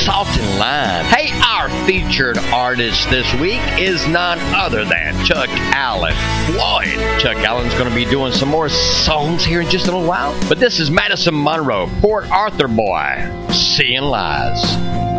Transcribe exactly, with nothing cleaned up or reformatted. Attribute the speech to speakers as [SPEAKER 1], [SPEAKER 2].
[SPEAKER 1] Salt and Lime. Hey, our featured artist this week is none other than Chuck Allen Floyd. Chuck Allen's going to be doing some more songs here in just a little while. But this is Madison Monroe, Port Arthur boy, Seeing Lies.